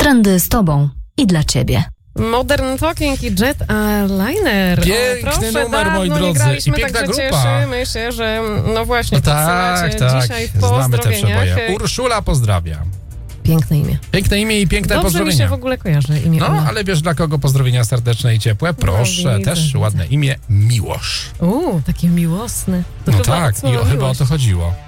Trendy z tobą i dla ciebie. Modern Talking i Jet Airliner. Piękny numer, moi drodzy. I piękna grupa. Cieszymy się, że no właśnie, tak. dzisiaj w Znamy te pozdrowieniach. przeboje. Urszula pozdrawia. Piękne imię. Piękne imię i piękne Dobrze pozdrowienia. mi się w ogóle kojarzy imię. No, ale wiesz dla kogo pozdrowienia serdeczne i ciepłe? Proszę, widzę, też widzę. ładne imię, Miłosz. Takie miłosne. To No chyba tak, słowo chyba o miłość. to chodziło.